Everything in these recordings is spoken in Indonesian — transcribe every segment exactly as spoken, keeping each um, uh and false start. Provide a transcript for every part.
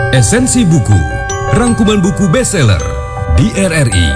Esensi buku, rangkuman buku bestseller di R R I.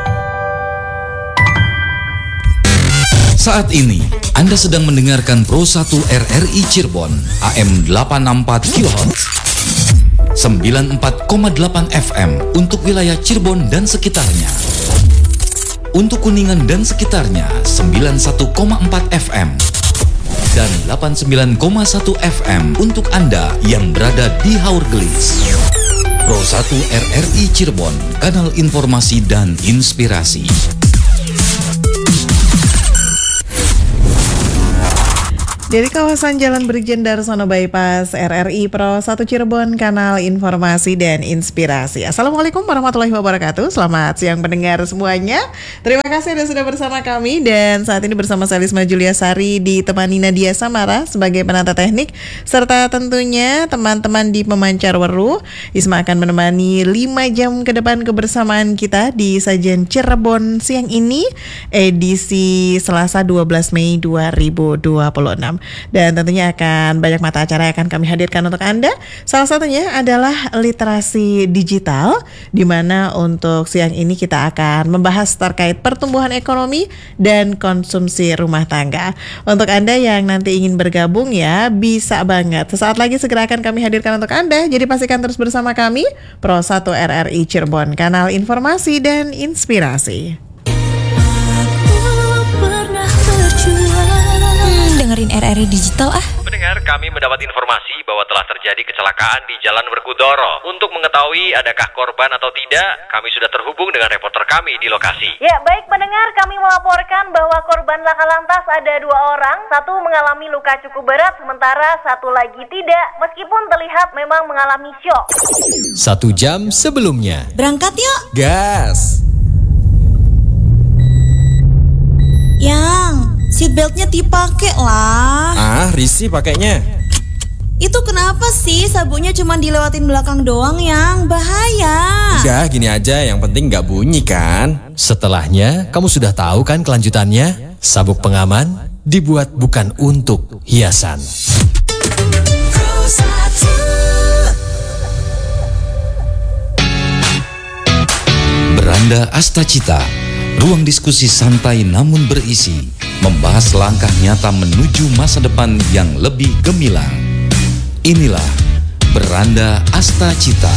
Saat ini, Anda sedang mendengarkan Pro satu R R I Cirebon, A M delapan enam empat kilohertz, sembilan puluh empat koma delapan F M untuk wilayah Cirebon dan sekitarnya. Untuk Kuningan dan sekitarnya, sembilan puluh satu koma empat F M. Dan delapan puluh sembilan koma satu F M untuk Anda yang berada di Haurgelis. Pro satu R R I Cirebon, kanal informasi dan inspirasi. Dari kawasan Jalan Brigjen Darsono Bypass, R R I Pro satu Cirebon, kanal informasi dan inspirasi. Assalamualaikum warahmatullahi wabarakatuh. Selamat siang pendengar semuanya. Terima kasih sudah bersama kami. Dan saat ini bersama saya Lisma Julia Sari, ditemani Nadia Samara sebagai penata teknik, serta tentunya teman-teman di pemancar weru. Isma akan menemani lima jam ke depan kebersamaan kita di sajian Cirebon siang ini, edisi Selasa dua belas Mei dua ribu dua puluh enam. Dan tentunya akan banyak mata acara yang akan kami hadirkan untuk Anda. Salah satunya adalah literasi digital, di mana untuk siang ini kita akan membahas terkait pertumbuhan ekonomi dan konsumsi rumah tangga. Untuk Anda yang nanti ingin bergabung ya, bisa banget. Sesaat lagi segera akan kami hadirkan untuk Anda. Jadi pastikan terus bersama kami, Pro satu R R I Cirebon, kanal informasi dan inspirasi. Dengerin R R I Digital ah. Pendengar, kami mendapat informasi bahwa telah terjadi kecelakaan di Jalan Werkudara. Untuk mengetahui adakah korban atau tidak, kami sudah terhubung dengan reporter kami di lokasi. Ya, baik pendengar, kami melaporkan bahwa korban laka lantas ada dua orang. Satu mengalami luka cukup berat, sementara satu lagi tidak, meskipun terlihat memang mengalami syok. Satu jam sebelumnya. Berangkat yuk. Gas. Yang seatbeltnya dipakai lah. Ah, risih pakainya. Itu kenapa sih sabuknya cuma dilewatin belakang doang, yang bahaya? Udah gini aja, yang penting gak bunyi kan. Setelahnya, kamu sudah tahu kan kelanjutannya? Sabuk pengaman dibuat bukan untuk hiasan. Beranda Astacita, ruang diskusi santai namun berisi, membahas langkah nyata menuju masa depan yang lebih gemilang. Inilah Beranda Astacita.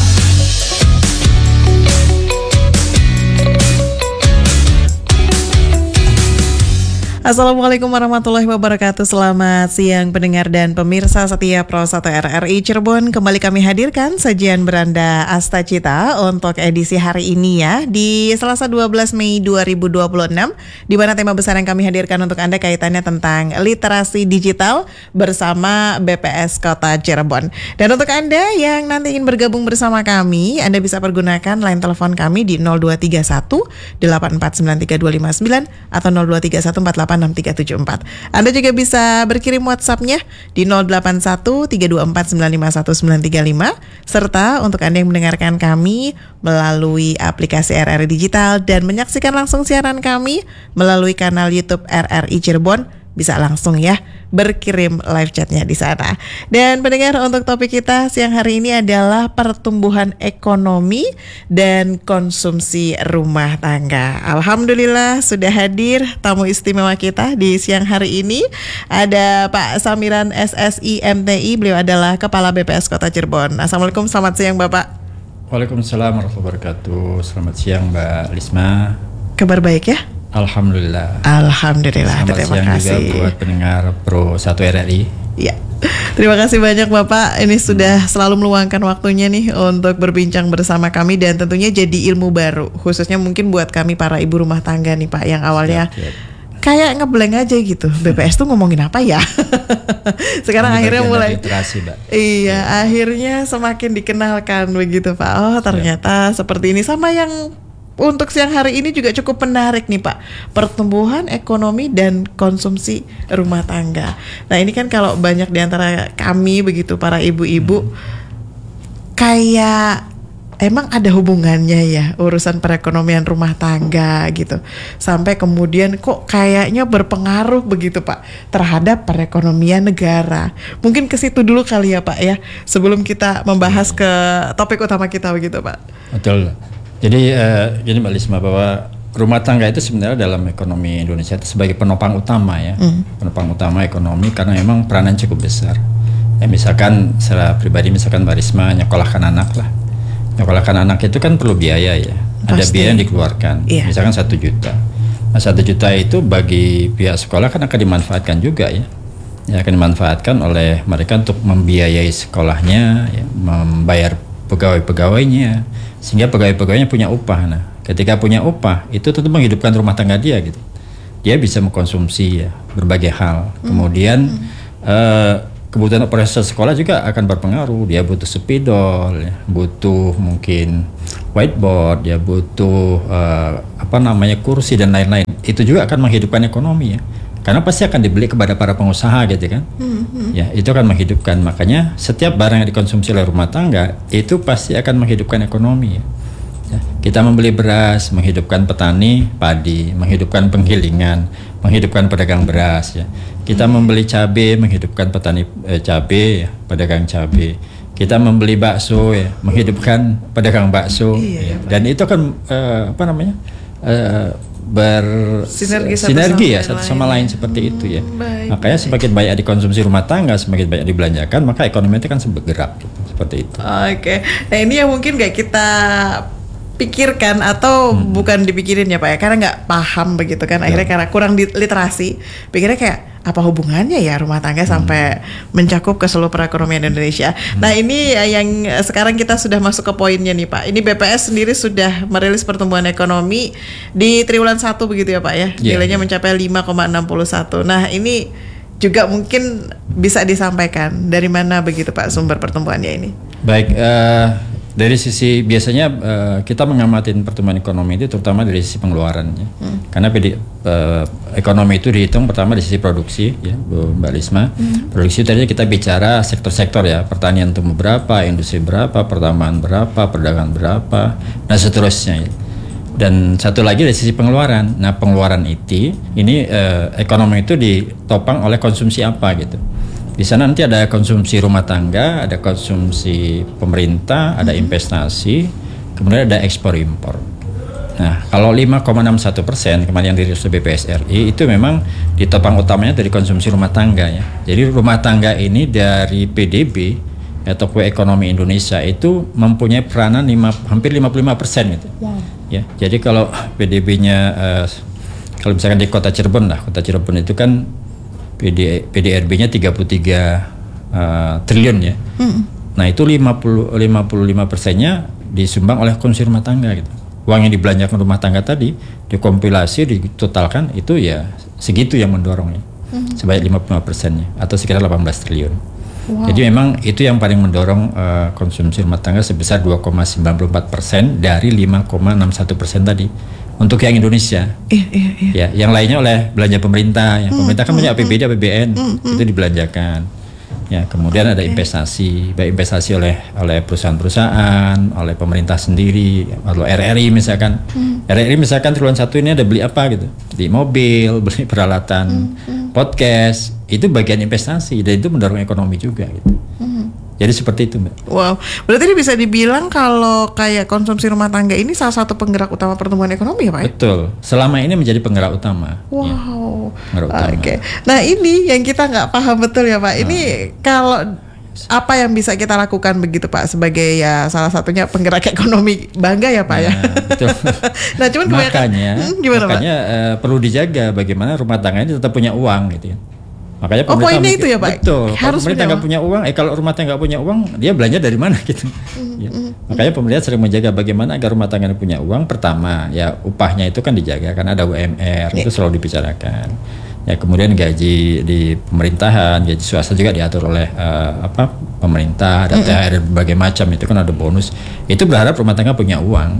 Assalamualaikum warahmatullahi wabarakatuh. Selamat siang pendengar dan pemirsa setia Pro satu R R I Cirebon. Kembali kami hadirkan sajian Beranda Astacita untuk edisi hari ini ya, di Selasa dua belas Mei dua ribu dua puluh enam, di mana tema besar yang kami hadirkan untuk Anda kaitannya tentang literasi digital bersama B P S Kota Cirebon. Dan untuk Anda yang nanti ingin bergabung bersama kami, Anda bisa pergunakan line telepon kami di nol dua tiga satu delapan empat sembilan tiga dua lima sembilan atau nol dua tiga satu empat delapan enam tiga tujuh empat. Anda juga bisa berkirim WhatsApp-nya di nol delapan satu tiga dua empat sembilan lima satu sembilan tiga lima, serta untuk Anda yang mendengarkan kami melalui aplikasi R R I Digital dan menyaksikan langsung siaran kami melalui kanal YouTube R R I Cirebon, bisa langsung ya berkirim live chatnya di sana. Dan pendengar, untuk topik kita siang hari ini adalah pertumbuhan ekonomi dan konsumsi rumah tangga. Alhamdulillah sudah hadir tamu istimewa kita di siang hari ini. Ada Pak Samiran S S I M T I, beliau adalah Kepala B P S Kota Cirebon. Assalamualaikum, selamat siang Bapak. Waalaikumsalam warahmatullahi wabarakatuh. Selamat siang Mbak Lisma. Kabar baik ya? Alhamdulillah. Alhamdulillah. Selamat Terima siang kasih juga buat pendengar Pro satu R R I. Ya, terima kasih banyak Bapak. Ini sudah selalu meluangkan waktunya nih untuk berbincang bersama kami, dan tentunya jadi ilmu baru, khususnya mungkin buat kami para ibu rumah tangga nih Pak, yang awalnya siap, siap. kayak ngeblank aja gitu. B P S tuh ngomongin apa ya? Sekarang ini akhirnya mulai literasi, Mbak. Iya, ya. Akhirnya semakin dikenalkan begitu Pak. Oh, ternyata ya. Seperti ini. Sama yang untuk siang hari ini juga cukup menarik nih Pak, pertumbuhan ekonomi dan konsumsi rumah tangga. Nah ini kan kalau banyak diantara kami begitu para ibu-ibu, hmm. kayak emang ada hubungannya ya urusan perekonomian rumah tangga gitu sampai kemudian kok kayaknya berpengaruh begitu Pak terhadap perekonomian negara. Mungkin ke situ dulu kali ya Pak ya sebelum kita membahas ke topik utama kita begitu Pak. Betul. Jadi uh, gini Mbak Lisma, bahwa rumah tangga itu sebenarnya dalam ekonomi Indonesia itu sebagai penopang utama ya, mm. penopang utama ekonomi karena memang peranan cukup besar. Ya, misalkan secara pribadi misalkan Mbak Risma nyekolahkan anak lah, nyekolahkan anak itu kan perlu biaya ya, pasti. Ada biaya yang dikeluarkan, yeah. misalkan satu juta. Nah satu juta itu bagi pihak sekolah kan akan dimanfaatkan juga ya, ya akan dimanfaatkan oleh mereka untuk membiayai sekolahnya, ya, membayar pegawai-pegawainya, sehingga pegawai-pegawainya punya upah. Nah ketika punya upah itu tentu menghidupkan rumah tangga dia gitu, dia bisa mengkonsumsi ya berbagai hal. Kemudian mm. uh, kebutuhan operasional sekolah juga akan berpengaruh. Dia butuh spidol, ya, butuh mungkin whiteboard, ya butuh uh, apa namanya kursi dan lain-lain. Itu juga akan menghidupkan ekonomi ya. Karena pasti akan dibeli kepada para pengusaha gitu kan. Mm-hmm. Ya, itu akan menghidupkan. Makanya setiap barang yang dikonsumsi oleh rumah tangga itu pasti akan menghidupkan ekonomi ya. Ya, kita membeli beras, menghidupkan petani padi, menghidupkan penggilingan, menghidupkan pedagang beras ya. Kita membeli cabai, menghidupkan petani eh, cabai, ya, pedagang cabai. Kita membeli bakso ya, menghidupkan pedagang bakso. Iya, ya. Dan itu kan eh, apa namanya? Eh, bersinergi satu, sinergi ya satu sama lain, lain seperti hmm, itu ya. Baik, makanya baik. Semakin banyak dikonsumsi rumah tangga, semakin banyak dibelanjakan, maka ekonomi itu kan bergerak gitu, seperti itu. Oke, okay. Nah ini yang mungkin gak kita pikirkan atau hmm. bukan dipikirin ya Pak ya, karena nggak paham begitu kan, akhirnya ya. Karena kurang literasi, pikirnya kayak apa hubungannya ya rumah tangga hmm. sampai mencakup ke seluruh perekonomian Indonesia. Hmm. Nah ini yang sekarang kita sudah masuk ke poinnya nih Pak. Ini B P S sendiri sudah merilis pertumbuhan ekonomi di triwulan satu begitu ya Pak ya, yeah. nilainya mencapai lima koma enam satu. Nah ini juga mungkin bisa disampaikan dari mana begitu Pak sumber pertumbuhannya ini? Baik. Uh... Dari sisi biasanya uh, kita mengamati pertumbuhan ekonomi itu terutama dari sisi pengeluarannya, hmm. karena pedi, uh, ekonomi itu dihitung pertama dari sisi produksi, ya Bu Mbak Lisma. Hmm. Produksi tadi kita bicara sektor-sektor ya, pertanian tumbuh berapa, industri berapa, pertambangan berapa, perdagangan berapa, dan seterusnya. Dan satu lagi dari sisi pengeluaran. Nah pengeluaran itu, ini uh, ekonomi itu ditopang oleh konsumsi apa gitu. Di sana nanti ada konsumsi rumah tangga, ada konsumsi pemerintah, ada investasi, kemudian ada ekspor impor. Nah, kalau lima koma enam satu persen kemarin yang dirilis oleh B P S R I itu memang ditopang utamanya dari konsumsi rumah tangga ya. Jadi rumah tangga ini dari P D B atau kue ekonomi Indonesia itu mempunyai peranan lima, hampir lima puluh lima persen gitu. Wow. Ya, jadi kalau P D B-nya uh, kalau misalkan di Kota Cirebon lah, Kota Cirebon itu kan P D R B-nya tiga puluh tiga uh, triliun ya. Hmm. Nah itu lima puluh, lima puluh lima persennya disumbang oleh konsumsi rumah tangga gitu. Uang yang dibelanjakan rumah tangga tadi dikompilasi, ditotalkan itu ya segitu yang mendorongnya. Hmm. Sebanyak lima puluh lima persennya atau sekitar delapan belas triliun. Wow. Jadi memang itu yang paling mendorong uh, konsumsi rumah tangga sebesar dua koma sembilan empat persen dari lima koma enam satu persen tadi. Untuk yang Indonesia, iya, iya, iya. Ya, yang lainnya oleh belanja pemerintah. Ya. Hmm, pemerintah kan hmm, punya A P B D, A P B N, hmm, itu dibelanjakan. Ya, kemudian ada investasi, baik investasi oleh oleh perusahaan-perusahaan, oleh pemerintah sendiri, atau R R I misalkan. Hmm. R R I misalkan triwulan satu ini ada beli apa gitu, beli mobil, beli peralatan hmm, hmm. podcast, itu bagian investasi dan itu mendorong ekonomi juga gitu. Hmm. Jadi seperti itu Mbak. Wow, berarti ini bisa dibilang kalau kayak konsumsi rumah tangga ini salah satu penggerak utama pertumbuhan ekonomi ya Pak? Betul, selama ini menjadi penggerak utama. Wow, ya, oke. Okay. Nah ini yang kita nggak paham betul ya Pak. Ini hmm. kalau apa yang bisa kita lakukan begitu Pak sebagai ya salah satunya penggerak ekonomi, bangga ya Pak nah, ya. Betul. Nah cuman makanya, hmm, gimana, makanya uh, perlu dijaga bagaimana rumah tangga ini tetap punya uang gitu ya. Makanya oh poinnya itu ya Pak? Betul, harus pemerintah nggak punya uang, eh kalau rumah tangga nggak punya uang, dia belanja dari mana gitu. Mm-hmm. Ya. Makanya pemerintah sering menjaga bagaimana agar rumah tangga punya uang. Pertama, ya upahnya itu kan dijaga, karena ada U M R, yeah. itu selalu dibicarakan. Ya kemudian gaji di pemerintahan, gaji swasta juga diatur oleh uh, apa pemerintah, ada T H R mm-hmm. berbagai macam, itu kan ada bonus. Itu berharap rumah tangga punya uang.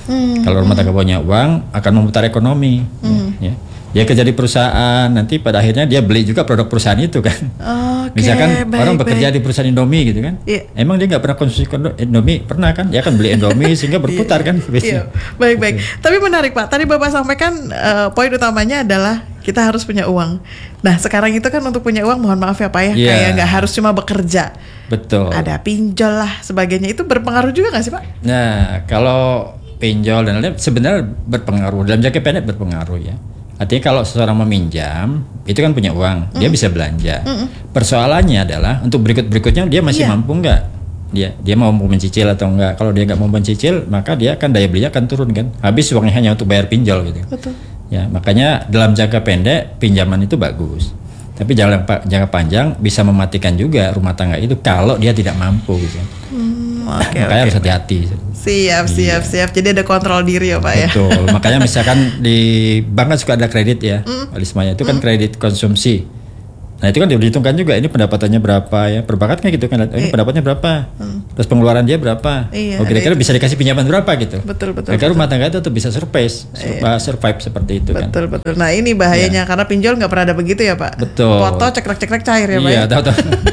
Hmm. Kalau rumah tangga punya uang akan memutar ekonomi. Hmm. Ya. Dia kerja di perusahaan, nanti pada akhirnya dia beli juga produk perusahaan itu kan. Okay, misalkan baik, orang bekerja baik. di perusahaan Indomie gitu kan. Yeah. Emang dia nggak pernah konsumsi Indomie? Pernah kan? Dia akan beli Indomie sehingga berputar kan. Iya, baik-baik. Tapi menarik Pak, tadi Bapak sampaikan uh, poin utamanya adalah kita harus punya uang. Nah sekarang itu kan untuk punya uang, mohon maaf ya Pak ya, yeah. kayak nggak harus cuma bekerja. Betul. Ada pinjol lah sebagainya, itu berpengaruh juga nggak sih Pak? Nah kalau pinjol dan lain-lain sebenarnya berpengaruh, dalam jangka pendek berpengaruh ya. Artinya kalau seseorang meminjam, itu kan punya uang, mm. dia bisa belanja. Mm-mm. Persoalannya adalah untuk berikut-berikutnya dia masih yeah. mampu nggak? Dia dia mau mencicil atau enggak? Kalau dia nggak mau mencicil, maka dia akan daya belinya akan turun kan. Habis uangnya hanya untuk bayar pinjol gitu. Betul. Ya makanya dalam jangka pendek pinjaman itu bagus. Tapi jangka jangka panjang bisa mematikan juga rumah tangga itu kalau dia tidak mampu gitu. Hmm, okay, makanya okay, harus hati-hati. Siap, siap, iya. siap. Jadi ada kontrol diri ya Pak ya. Betul. Makanya misalkan di bank kan suka ada kredit ya, mm. Alismanya itu kan mm. kredit konsumsi. Nah itu kan dihitungkan juga ini pendapatannya berapa ya, perbankan kan gitu kan, ini pendapatnya berapa, mm. terus pengeluaran dia berapa, iya, oh kira-kira bisa dikasih pinjaman berapa gitu. Betul, betul. Agar rumah tangga itu tuh bisa survive, iya. survive seperti itu betul, kan. Betul, betul. Nah ini bahayanya ya. Karena pinjol nggak pernah ada begitu ya Pak. Betul. Foto cekrek-cekrek cair ya Pak. Iya, tahu-tahu.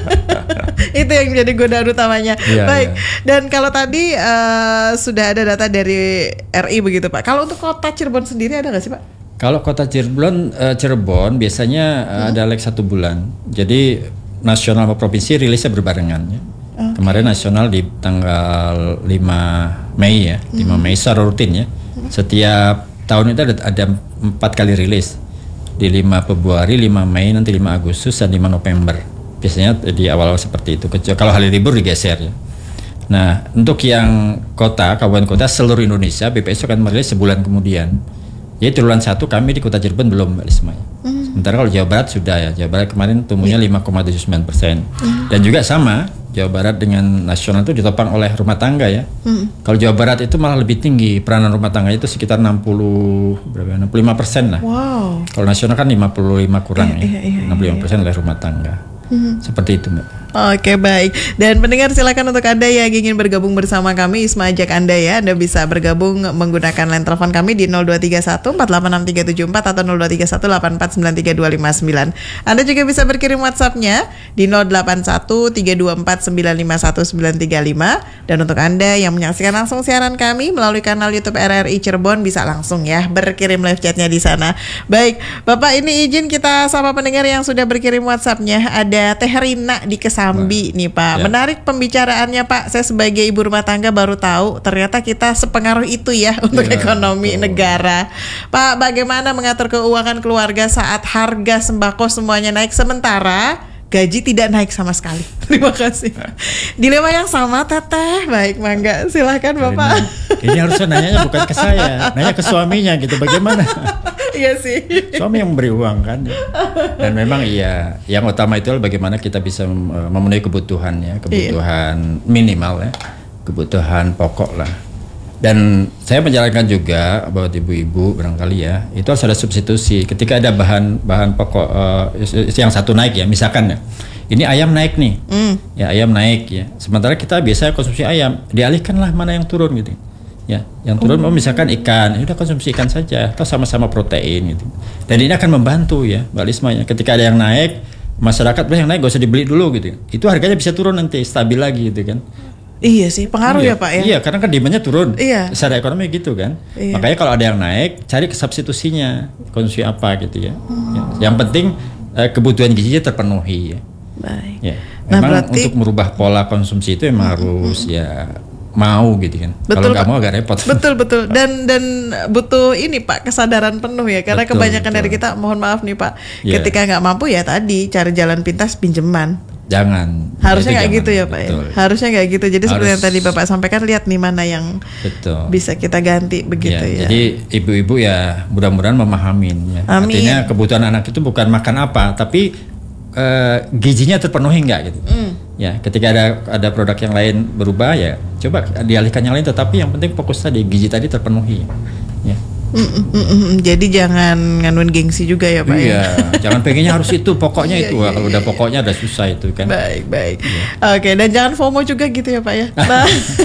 Itu yang menjadi godaan utamanya. Ya, Baik. Ya. Dan kalau tadi uh, sudah ada data dari R I begitu Pak. Kalau untuk kota Cirebon sendiri ada nggak sih Pak? Kalau kota Cirebon, uh, Cirebon biasanya hmm. ada lag satu bulan. Jadi nasional sama provinsi rilisnya berbarengan. Ya. Okay. Kemarin nasional di tanggal lima Mei ya, hmm. lima Mei secara rutin ya. Hmm. Setiap tahun itu ada, ada empat kali rilis. Di lima Februari, lima Mei, nanti lima Agustus dan lima November. Biasanya di awal-awal seperti itu. Kalau hari libur digeser ya. Nah, untuk yang kota, kabupaten kota seluruh Indonesia, B P S akan merilis sebulan kemudian. Jadi triwulan satu kami di Kota Cirebon belum Mbak Lisma. Mm. Sementara kalau Jawa Barat sudah ya. Jawa Barat kemarin tumbuhnya lima koma tujuh sembilan persen. Mm. Dan juga sama, Jawa Barat dengan nasional itu ditopang oleh rumah tangga ya. Mm. Kalau Jawa Barat itu malah lebih tinggi, peranan rumah tangga itu sekitar enam puluh berapa enam puluh lima persen lah. Wow. Kalau nasional kan lima puluh lima kurang iya, ya. Iya, iya, enam puluh lima persen iya. oleh rumah tangga. Hmm. Seperti itu Mbak. Oke baik. Dan pendengar silakan untuk Anda yang ingin bergabung bersama kami, Isma ajak Anda ya. Anda bisa bergabung menggunakan line telepon kami di nol dua tiga satu empat delapan enam tiga tujuh empat atau nol dua tiga satu delapan empat sembilan tiga dua lima sembilan. Anda juga bisa berkirim WhatsApp-nya di nol delapan satu tiga dua empat sembilan lima satu sembilan tiga lima. Dan untuk Anda yang menyaksikan langsung siaran kami melalui kanal YouTube R R I Cirebon bisa langsung ya berkirim live chatnya di sana. Baik, Bapak ini izin kita sama pendengar yang sudah berkirim WhatsApp-nya. Ada Teh Rina di Kesambi nih Pak. Ya. Menarik pembicaraannya Pak. Saya sebagai ibu rumah tangga baru tahu ternyata kita sepengaruh itu ya untuk ya, ekonomi betul. negara. Pak, bagaimana mengatur keuangan keluarga saat harga sembako semuanya naik sementara gaji tidak naik sama sekali? Terima kasih. Dilema yang sama Teteh. Baik, mangga. Silahkan Bapak. Ini harusnya nanyanya bukan ke saya, nanya ke suaminya gitu. Bagaimana? Iya sih. Suami yang memberi uang kan. Dan memang iya, yang utama itu adalah bagaimana kita bisa memenuhi kebutuhan ya, kebutuhan iya. minimal ya, kebutuhan pokok lah. Dan saya menjalankan juga buat ibu-ibu barangkali ya, itu harus ada substitusi. Ketika ada bahan bahan pokok uh, yang satu naik ya, misalkan ya, ini ayam naik nih, mm. ya ayam naik ya. Sementara kita biasa konsumsi ayam, dialihkanlah mana yang turun gitu. Ya, yang turun oh. misalkan ikan, ya udah konsumsi ikan saja, atau sama-sama protein gitu. Dan ini akan membantu ya, Mbak Lisma ya. Ketika ada yang naik, masyarakat yang naik gak usah dibeli dulu gitu. Itu harganya bisa turun nanti, stabil lagi gitu kan. Iya sih, pengaruh iya. ya Pak ya. Iya, karena kan demandnya turun. Iya. Secara ekonomi gitu kan. Iya. Makanya kalau ada yang naik, cari substitusinya, konsumsi apa gitu ya. Hmm. ya. Yang penting eh, kebutuhan gizinya terpenuhi ya. Baik. Ya. Nah, Memang berarti... untuk merubah pola konsumsi itu emang hmm. harus ya mau gitu kan. Kalau nggak mau agak repot. Betul betul. Dan dan butuh ini Pak kesadaran penuh ya. Karena betul, kebanyakan betul. dari kita, mohon maaf nih Pak, yeah. ketika nggak mampu ya tadi cari jalan pintas pinjeman. Jangan. Harusnya nggak gitu ya Pak betul. ya. Harusnya nggak gitu. Jadi Harus, seperti yang tadi Bapak sampaikan, lihat nih mana yang betul. bisa kita ganti begitu ya. ya. Jadi ibu-ibu ya mudah-mudahan memahamin ya. Amin. Artinya kebutuhan anak itu bukan makan apa, tapi Uh, gizinya terpenuhi nggak gitu. Mm. Ya, ketika ada ada produk yang lain berubah ya, coba dialihkan yang lain. Tetapi yang penting fokus tadi gizi tadi terpenuhi. Ya. Mm, mm, mm, mm. Jadi jangan nganuin gengsi juga ya Pak Iya, ya. jangan pengennya harus itu, pokoknya Iya, itu. iya, Kalau iya, udah iya. pokoknya udah susah itu kan. Baik, baik. Oke, dan jangan FOMO juga gitu ya Pak ya. Nah,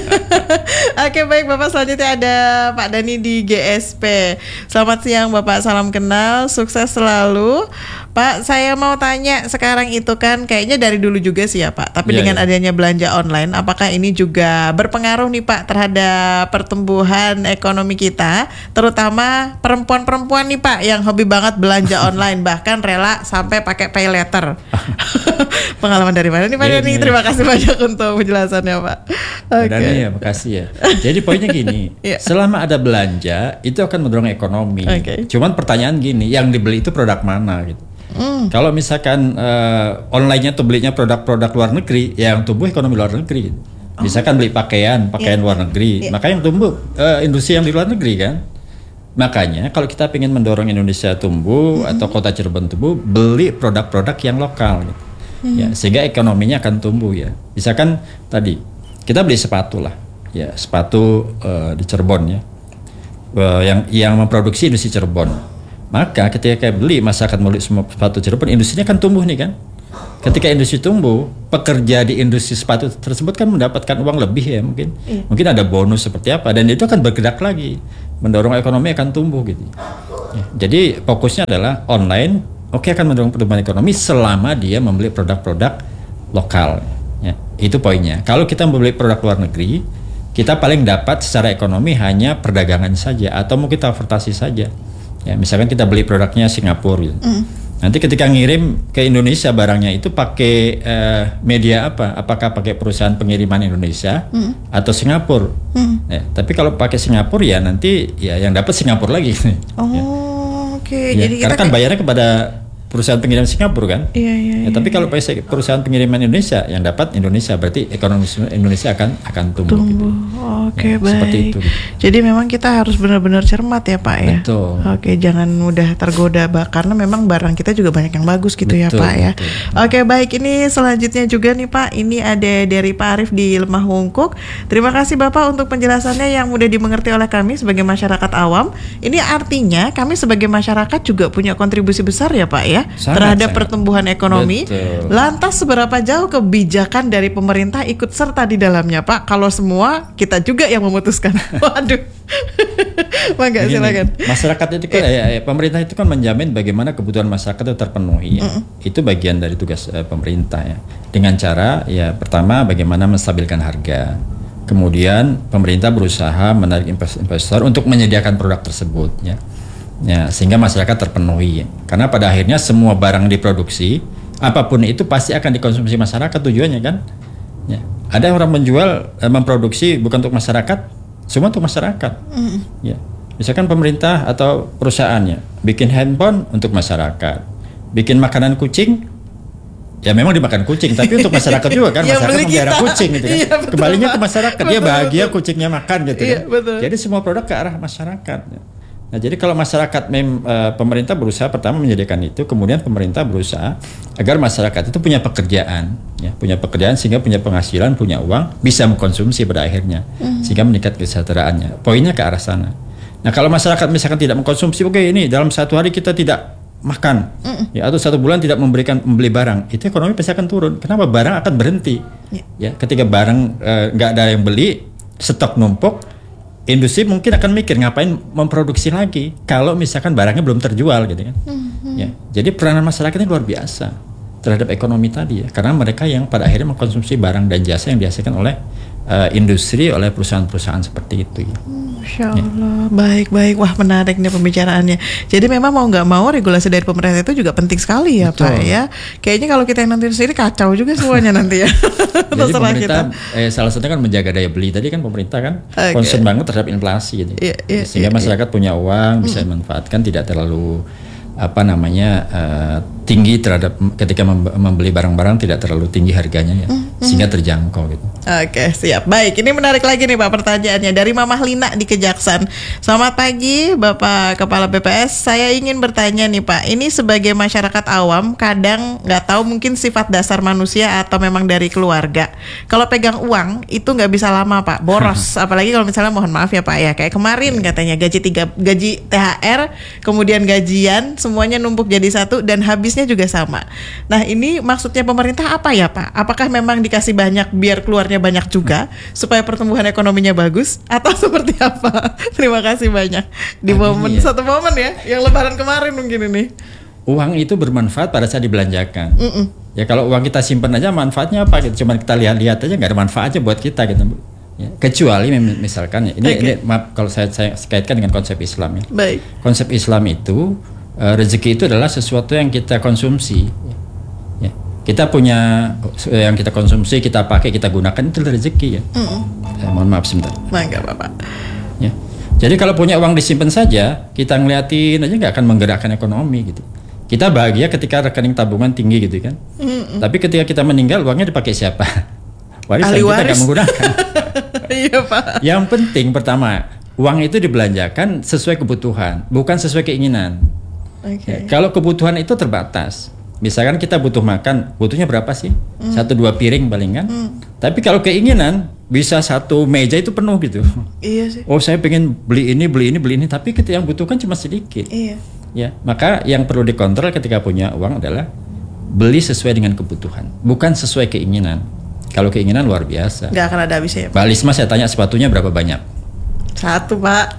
oke baik Bapak, selanjutnya ada Pak Dani di G S P. Selamat siang Bapak, salam kenal, sukses selalu. Pak, saya mau tanya, sekarang itu kan kayaknya dari dulu juga sih ya Pak, tapi Iya, dengan iya. adanya belanja online, apakah ini juga berpengaruh nih Pak terhadap pertumbuhan ekonomi kita, terutama perempuan-perempuan nih Pak yang hobi banget belanja online, bahkan rela sampai pakai pay letter. Pengalaman dari mana nih Pak Ini. Dani? Terima kasih banyak untuk penjelasannya Pak. Pak Oke. Dani ya, makasih ya. Jadi poinnya gini, Iya. selama ada belanja itu akan mendorong ekonomi. Oke. Cuman pertanyaan gini, yang dibeli itu produk mana gitu. Hmm. Kalau misalkan uh, online-nya tuh belinya produk-produk luar negeri, ya yang tumbuh ekonomi luar negeri. Misalkan beli pakaian, pakaian Iya. luar negeri, Iya. maka yang tumbuh uh, industri yang di luar negeri kan. Makanya kalau kita ingin mendorong Indonesia tumbuh Hmm. atau kota Cirebon tumbuh, beli produk-produk yang lokal gitu. Hmm. Ya, sehingga ekonominya akan tumbuh ya. Misalkan tadi kita beli sepatu lah, ya sepatu uh, di Cirebon ya, uh, yang yang memproduksi industri Cirebon. Maka ketika beli, masyarakat membeli semua sepatu Cirebon, industrinya kan tumbuh nih kan. Ketika industri tumbuh, pekerja di industri sepatu tersebut kan mendapatkan uang lebih ya mungkin. Iya. Mungkin ada bonus seperti apa, dan itu akan bergerak lagi, mendorong ekonomi akan tumbuh gitu. Ya, jadi fokusnya adalah online, oke akan mendorong pertumbuhan ekonomi selama dia membeli produk-produk lokal. Ya, itu poinnya. Kalau kita membeli produk luar negeri, kita paling dapat secara ekonomi hanya perdagangan saja atau mungkin transportasi saja. Ya, misalkan kita beli produknya Singapura gitu. Mm. Nanti ketika ngirim ke Indonesia barangnya itu pakai eh, media apa? Apakah pakai perusahaan pengiriman Indonesia Mm. atau Singapura? Mm. Ya, tapi kalau pakai Singapura ya nanti ya yang dapat Singapura lagi. Oh, oke. Ya, Jadi karena kita kan kayak- bayarnya kepada perusahaan pengiriman Singapura kan. Iya, iya, Ya, iya. tapi kalau pakai perusahaan pengiriman Indonesia yang dapat Indonesia, berarti ekonomi Indonesia akan akan tumbuh. tumbuh. Gitu. Oke, Ya, baik. seperti itu. Jadi memang kita harus benar-benar cermat ya Pak ya. Betul. Oke, jangan mudah tergoda Pak, karena memang barang kita juga banyak yang bagus gitu ya Betul, Pak ya. betul. Oke, baik, ini selanjutnya juga nih Pak. Ini ada dari Pak Arif di Lemah Wungkuk. Terima kasih Bapak untuk penjelasannya yang mudah dimengerti oleh kami sebagai masyarakat awam. Ini artinya kami sebagai masyarakat juga punya kontribusi besar ya Pak ya Sangat, terhadap sangat. pertumbuhan ekonomi. Betul. Lantas seberapa jauh kebijakan dari pemerintah ikut serta di dalamnya Pak? Kalau semua kita juga yang memutuskan. Waduh. Mangga Begini, silakan. masyarakat itu kan, ya, ya, pemerintah itu kan menjamin bagaimana kebutuhan masyarakat itu terpenuhi. Ya. Itu bagian dari tugas eh, pemerintah ya. Dengan cara ya pertama bagaimana menstabilkan harga. Kemudian pemerintah berusaha menarik investor untuk menyediakan produk tersebut ya. Ya, sehingga masyarakat terpenuhi. Ya. Karena pada akhirnya semua barang diproduksi, apapun itu pasti akan dikonsumsi masyarakat tujuannya kan. Ya. Ada orang menjual, eh, memproduksi bukan untuk masyarakat, semua untuk masyarakat. Mm. Ya. Misalkan pemerintah atau perusahaannya bikin handphone untuk masyarakat, bikin makanan kucing, ya memang dimakan kucing, tapi untuk masyarakat juga kan, Ya, masyarakat beli memelihara kita. kucing gitu kan. Iya, betul, Kembalinya Pak. ke masyarakat, dia Betul, bahagia betul. kucingnya makan gitu Iya, kan. betul. Jadi semua produk ke arah masyarakat. Nah, jadi kalau masyarakat mem, uh, pemerintah berusaha pertama menyediakan itu, kemudian pemerintah berusaha agar masyarakat itu punya pekerjaan, ya, punya pekerjaan sehingga punya penghasilan, punya uang, bisa mengkonsumsi pada akhirnya, Mm. sehingga meningkat kesejahteraannya. Poinnya ke arah sana. Nah, kalau masyarakat misalkan tidak mengkonsumsi, oke ini dalam satu hari kita tidak makan, Mm. ya, atau satu bulan tidak memberikan membeli barang, itu ekonomi pasti akan turun. Kenapa? Barang akan berhenti. Ya. Ya, ketika barang eh, nggak ada yang beli, stok numpuk, industri mungkin akan mikir ngapain memproduksi lagi kalau misalkan barangnya belum terjual gitu kan. Mm-hmm. Ya, jadi peranan masyarakat ini luar biasa terhadap ekonomi tadi ya, karena mereka yang pada akhirnya mengkonsumsi barang dan jasa yang dihasilkan oleh uh, industri, oleh perusahaan-perusahaan seperti itu. Ya. Masya Allah, baik-baik. Wah, menarik nih pembicaraannya. Jadi memang mau nggak mau regulasi dari pemerintah itu juga penting sekali ya Betul. Pak ya. Kayaknya kalau kita yang nanti sendiri kacau juga semuanya nanti ya. Jadi Terserah pemerintah kita. eh, salah satunya kan menjaga daya beli. Tadi kan pemerintah kan Oke. concern banget terhadap inflasi gitu. Iya, iya, Sehingga iya, masyarakat punya uang bisa dimanfaatkan, tidak terlalu apa namanya uh, tinggi terhadap ketika membeli barang-barang tidak terlalu tinggi harganya ya, mm-hmm. sehingga terjangkau gitu. Oke, siap. Baik, ini menarik lagi nih Pak pertanyaannya dari Mamah Lina di Kejaksan. Selamat pagi Bapak Kepala B P S. Saya ingin bertanya nih Pak, ini sebagai masyarakat awam kadang nggak tahu mungkin sifat dasar manusia atau memang dari keluarga. Kalau pegang uang itu nggak bisa lama Pak, boros. Apalagi kalau misalnya mohon maaf ya Pak ya, kayak kemarin katanya gaji tiga gaji T H R, kemudian gajian semuanya numpuk jadi satu dan habisnya juga sama. Nah ini maksudnya pemerintah apa ya Pak? Apakah memang dikasih banyak biar keluarnya banyak juga supaya pertumbuhan ekonominya bagus atau seperti apa? Terima kasih banyak di Nah, momen ya. satu momen ya yang Lebaran kemarin mungkin ini. Uang itu bermanfaat pada saat dibelanjakan. Mm-mm. Ya kalau uang kita simpan aja manfaatnya apa? Gitu. Cuma kita lihat-lihat aja nggak ada manfaatnya buat kita gitu. Ya, kecuali misalkan ya, ini, Okay. ini maaf kalau saya, saya kaitkan dengan konsep Islam ya. Baik. Konsep Islam itu uh, rezeki itu adalah sesuatu yang kita konsumsi. Ya. Kita punya yang kita konsumsi, kita pakai, kita gunakan itu rezeki ya. Eh, mohon maaf sebentar. Mangga Bapak. Ya. Jadi kalau punya uang disimpan saja, kita ngeliatin aja nggak akan menggerakkan ekonomi gitu. Kita bahagia ketika rekening tabungan tinggi gitu kan. Mm-mm. Tapi ketika kita meninggal uangnya dipakai siapa? Warisan Ahli kita waris. nggak menggunakan. Iya Pak. Yang penting pertama, uang itu dibelanjakan sesuai kebutuhan, bukan sesuai keinginan. Oke. Ya, kalau kebutuhan itu terbatas, misalkan kita butuh makan, butuhnya berapa sih? Mm. Satu dua piring paling kan. Mm. Tapi kalau keinginan bisa satu meja itu penuh gitu. Iya sih. Oh saya pengen beli ini, beli ini, beli ini, tapi kita yang butuhkan cuma sedikit. Iya. Ya, maka yang perlu dikontrol ketika punya uang adalah beli sesuai dengan kebutuhan, bukan sesuai keinginan. Kalau keinginan luar biasa. Nggak akan ada habisnya ya Pak. Mbak Lisma saya tanya sepatunya berapa banyak? Satu Pak.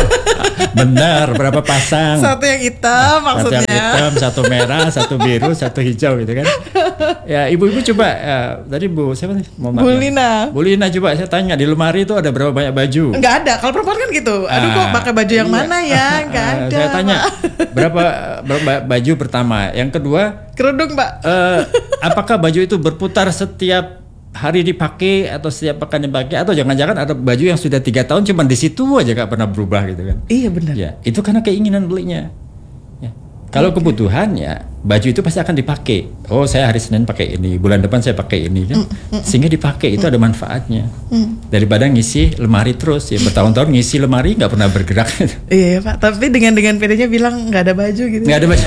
Benar, berapa pasang? Satu yang hitam Satu maksudnya. yang hitam, satu merah, satu biru, satu hijau gitu kan. Ya ibu-ibu coba, ya, tadi Bu siapa nih? Mau Bu Lina. Bu Lina coba saya tanya di lemari itu ada berapa banyak baju? Nggak ada. Kalau perempuan kan gitu. Aduh kok Ah, pakai baju yang iya. mana ya? Nggak Ah, ada. Saya tanya Pak. berapa, berapa baju pertama? Yang kedua, Kerudung Pak. eh, apakah baju itu berputar setiap hari dipakai atau setiap pekan dipakai atau jangan-jangan ada baju yang sudah tiga tahun cuman di situ aja gak pernah berubah gitu kan? Iya benar. Ya itu karena keinginan belinya. Ya. Kalau okay. kebutuhan ya baju itu pasti akan dipakai. Oh saya hari Senin pakai ini, bulan depan saya pakai ini kan, mm, mm, sehingga dipakai itu mm. ada manfaatnya. Mm. Daripada ngisi lemari terus ya bertahun-tahun ngisi lemari nggak pernah bergerak. Iya Pak. Tapi dengan dengan pedenya bilang nggak ada baju gitu. Nggak ada baju.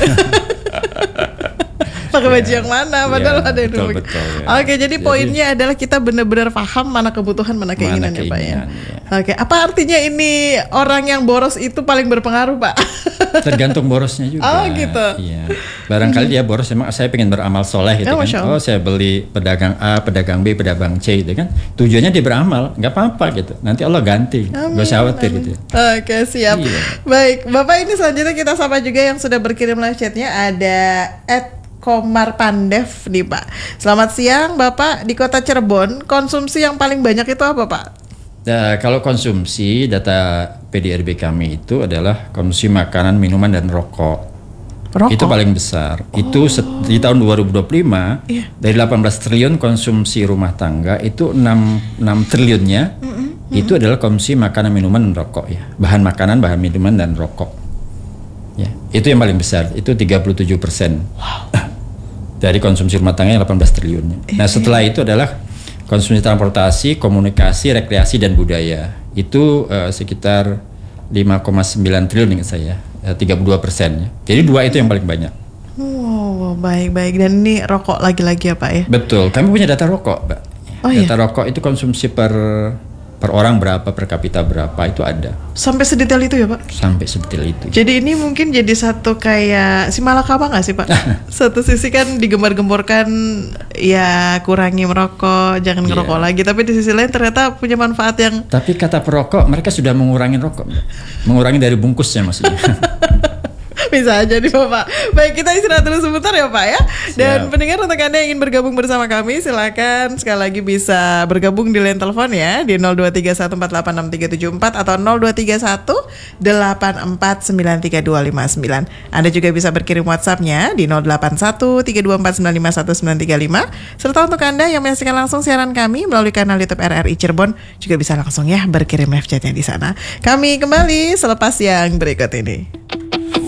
Pakai Ya, baju yang mana padahal ya, ada yang betul, numpuk. betul, ya. Oke, jadi, jadi poinnya adalah kita benar-benar paham mana kebutuhan, mana keinginan, Mana ya Pak ya. keinginan, ya. Oke, apa artinya ini orang yang boros itu paling berpengaruh Pak? Tergantung borosnya juga. Oh gitu. Iya. Barangkali dia boros emang saya pengen beramal soleh gitu Ya, kan. Masya Allah. Oh saya beli pedagang A, pedagang B, pedagang C gitu kan. Tujuannya dia beramal, nggak apa-apa gitu. Nanti Allah ganti. Gak usah khawatir gitu. Oke siap. Iya. Baik, Bapak ini selanjutnya kita sapa juga yang sudah berkirim live chatnya ada at Komar Pandev nih Pak. Selamat siang Bapak, di kota Cirebon konsumsi yang paling banyak itu apa Pak? Nah, kalau konsumsi data P D R B kami itu adalah konsumsi makanan, minuman dan rokok. Rokok? Itu paling besar. Oh. Itu set, di tahun dua ribu dua puluh lima Iya. dari delapan belas triliun konsumsi rumah tangga itu enam triliunnya mm-hmm. itu adalah konsumsi makanan, minuman dan rokok ya. Bahan makanan, bahan minuman dan rokok. Ya, itu yang paling besar. Itu tiga puluh tujuh persen. Wow. Dari konsumsi rumah tangga yang delapan belas triliunnya. Nah, setelah itu adalah konsumsi transportasi, komunikasi, rekreasi dan budaya. Itu uh, sekitar lima koma sembilan triliun ingat saya. Uh, tiga puluh dua persen ya. Jadi dua itu yang paling banyak. Wow, baik-baik. Dan ini rokok lagi-lagi ya Pak ya? Betul. Kami punya data rokok, Mbak. Oh, data iya? rokok itu konsumsi per per orang berapa, per kapita berapa itu ada. Sampai sedetail itu ya Pak? Sampai sedetail itu. Jadi ini mungkin jadi satu kayak si malakama nggak sih Pak? Satu sisi kan digembar-gemborkan ya kurangi merokok, jangan Iya. ngerokok lagi. Tapi di sisi lain ternyata punya manfaat yang Tapi kata perokok mereka sudah mengurangi rokok, Mbak. Mengurangi dari bungkusnya maksudnya. bisa aja nih Bapak. Baik, kita istirahat dulu sebentar ya Pak ya. Dan Siap. pendengar untuk Anda yang ingin bergabung bersama kami, silakan sekali lagi bisa bergabung di line telepon ya di nol dua tiga satu empat delapan enam tiga tujuh empat atau nol dua tiga satu delapan empat sembilan tiga dua lima sembilan. Anda juga bisa berkirim WhatsApp-nya di nol delapan satu tiga dua empat sembilan lima satu sembilan tiga lima. Serta untuk Anda yang menyaksikan langsung siaran kami melalui kanal YouTube R R I Cirebon juga bisa langsung ya berkirim live chat-nya di sana. Kami kembali selepas yang berikut ini.